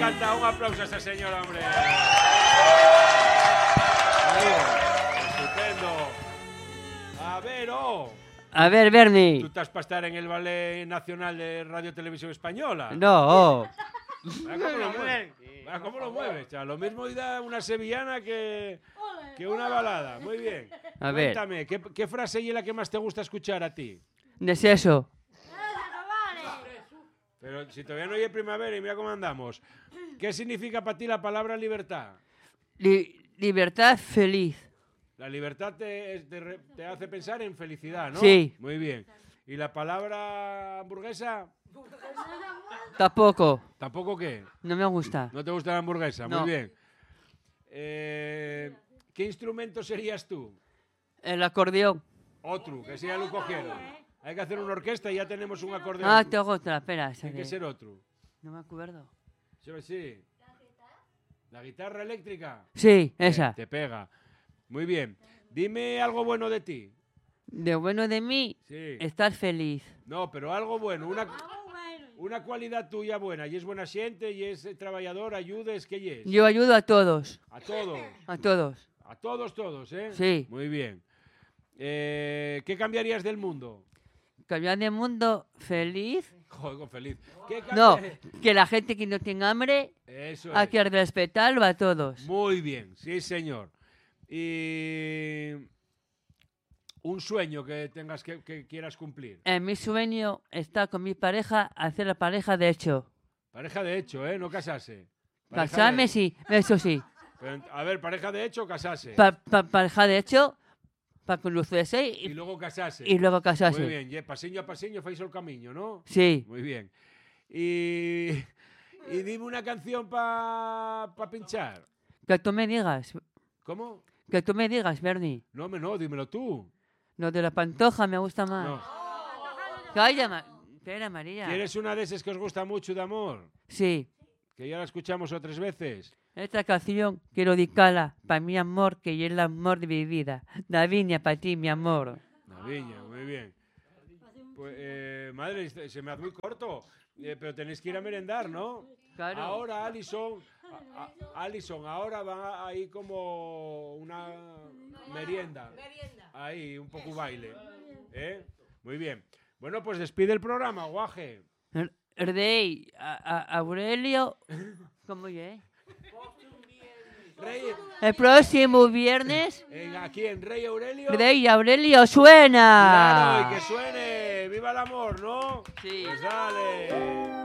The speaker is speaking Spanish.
encanta. Un aplauso a esa señora, hombre. Estupendo. A ver, Bernie. ¿Tú estás para estar en el Ballet Nacional de Radio Televisión Española? No. Mira cómo lo mueve. Mira cómo lo mueve. O sea, lo mismo da una sevillana que una balada. Muy bien. A ver. Cuéntame, ¿qué frase es la que más te gusta escuchar a ti? Deseso. Pero si todavía no hay primavera y mira cómo andamos. ¿Qué significa para ti la palabra libertad? Libertad feliz. La libertad te hace pensar en felicidad, ¿no? Sí. Muy bien. ¿Y la palabra hamburguesa? Tampoco. ¿Tampoco qué? No me gusta. ¿No te gusta la hamburguesa? No. Muy bien. ¿Qué instrumento serías tú? El acordeón. Otro, que sea lo cogieron. Hay que hacer una orquesta y ya tenemos un acordeón. Ah, tengo otra, espera. Tiene que ser otro. No me acuerdo. Sí. ¿La guitarra eléctrica? Sí, esa. Te pega. Muy bien. Dime algo bueno de ti. De bueno de mí, Sí. estar feliz. No, pero algo bueno. Una cualidad tuya buena. Y es buena gente, y es trabajador, ayudes, ¿qué es? Yo ayudo a todos. A todos. A todos. A todos, ¿eh? Sí. Muy bien. ¿Qué cambiarías del mundo? Cambiar de mundo feliz. Joder, feliz. No, que la gente que no tenga hambre, Eso hay es. que respetarlo a todos. Muy bien, sí, señor. Y un sueño que tengas que quieras cumplir. En mi sueño está con mi pareja, hacer la pareja de hecho. Pareja de hecho, ¿eh? No casarse. Pareja Casarme de- sí, eso sí. Pero, a ver, pareja de hecho o casarse. Pareja de hecho, para conocerse Y luego casarse. y luego casarse. Muy bien, pasiño a pasiño fais el camino, ¿no? Sí. Muy bien. Y dime una canción para pinchar. Que tú me digas. ¿Cómo? Que tú me digas, Bernie. No, dímelo tú. Lo de la pantoja me gusta más. No. Calla, espera, María. ¿Quieres una de esas que os gusta mucho de amor? Sí. Que ya la escuchamos otras veces. Esta canción quiero dedicarla para mi amor, que es el amor de mi vida. Davinia, para ti, mi amor. La viña, muy bien. Pues, madre, se me hace muy corto. Pero tenéis que ir a merendar, ¿no? Claro. Ahora, Alison, ahora va ahí como una merienda. Ahí, un poco baile. ¿Eh? Muy bien. Bueno, pues despide el programa, guaje. Rey, Aurelio, ¿cómo es? Rey, El próximo viernes, aquí en Rey Aurelio. Rey Aurelio suena. Claro, y que suene. ¡Viva el amor!, ¿no? Sí. Pues dale.